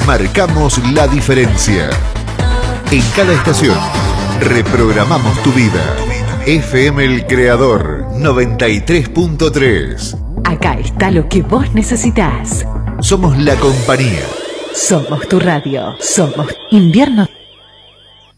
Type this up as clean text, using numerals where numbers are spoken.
Marcamos la diferencia. En cada estación, reprogramamos tu vida. FM El Creador 93.3. Acá está lo que vos necesitas. Somos la compañía. Somos tu radio. Somos Invierno